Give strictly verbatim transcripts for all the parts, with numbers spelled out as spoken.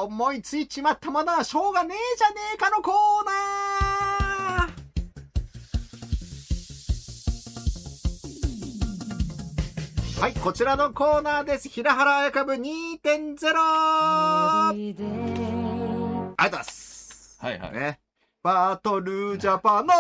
思いついちまったまだしょうがねえじゃねえかのコーナー。はい、こちらのコーナーです。平原綾香部 にてんゼロ。 ありがとうございます。 はいはい。 ね。バトルジャパンの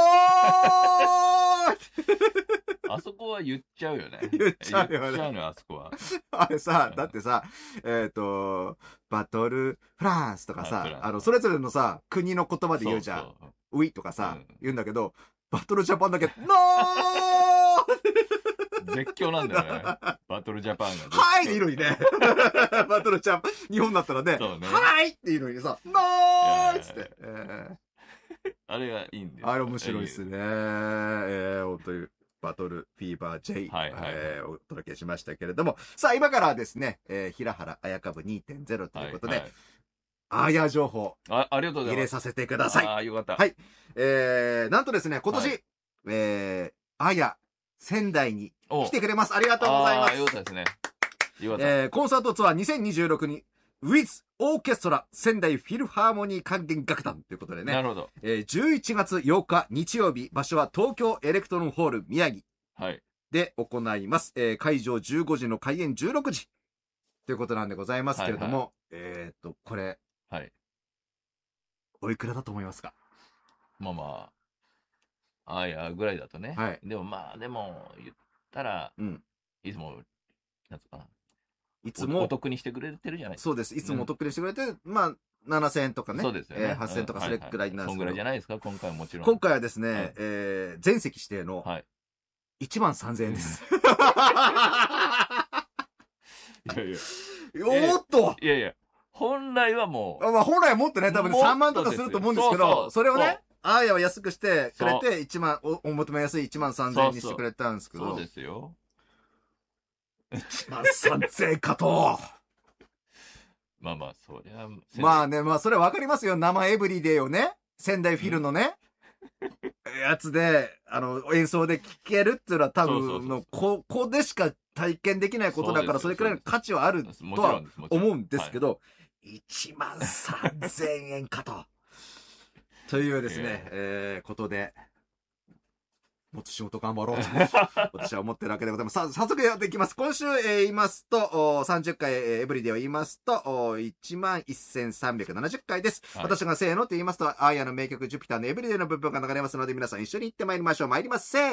あそこは言っちゃうよね。 言っちゃうよね。 言っちゃうのよ、あそこは。 あれさ、だってさ、えっ、ー、と、バトルフランスとかさ、あの、それぞれのさ、国の言葉で言うじゃん。そうそう、ウィとかさ、うん、言うんだけど、バトルジャパンだけ、ノー絶叫なんだよね。バトルジャパンが。 はいっていいのにね。バトルジャパン、日本だったらね、ねはいっていいのにさ、ノーっつって。えーあれがいいんですよ。 あれ面白いですね。えー、本当にバトルフィーバー J、はいはいはい、えー、お届けしましたけれども、さあ今からはですね、えー、平原綾香部 にてんゼロ ということで、はいはい、あや情報あありがとうございます。 入れさせてください。 ああよかった。 はい、えー、なんとですね今年、はい、えー、あや仙台に来てくれます。ありがとうございます。 あよかったですね。よかった。 えー、コンサートツアーにせんにじゅうろくにwith オーケストラ仙台フィルハーモニー管弦楽団ということでね。 なるほど。 えー、じゅういちがつようか日曜日、場所は東京エレクトロンホール宮城で行います。えー、会場じゅうごじの開演じゅうろくじということなんでございますけれども、はいはい、えっと、これ、 はい、 おいくらだと思いますか？ まあまあ、あやぐらいだとね。 はい。 でもまあ、でも言ったら、うん、いつも、なんつうかな。いつもお得にしてくれてるじゃないですか。 そうです。いつもお得にしてくれて、うん、まあ、ななせんえんとかね。 そうですよね。 えー、はっせんえんとかそれくらいになるんですけど、はいはい、そんぐらいじゃないですか、今回はもちろん。 今回はですね、はい、えー、全席指定の、いちまんさんぜんえんです。 いやいや。 おーっと、 いやいや、本来はもう。 まあ、本来はもっとね、多分さんまんとかすると思うんですけど、そうそうそれをね、あーやは安くしてくれて、いちまん、お、お求めやすいいちまんさんぜんえんにしてくれたんですけど。 そうですよ。 いちまんさんぜんえんかと。 まあまあ、そりゃ。 まあね、まあそれわかりますよ。生エブリデイをね、仙台フィルのね、うん、やつで、あの、演奏で聴けるっていうのは多分の、ここでしか体験できないことだから、それくらいの価値はあるとは思うんですけど、いちまんさんぜんえんかと。というですね、えー、えー、ことで、もっと仕事頑張ろうと私は思ってるわけでございます。さあ、早速やっていきます。今週、えー、言いますと、さんじゅっかい、えー、エブリディを言いますと、いちまんせんさんびゃくななじゅっかいです。はい、私がせーのって言いますと、アーヤの名曲ジュピターのエブリディの部分が流れますので、皆さん一緒に行ってまいりましょう。参りません。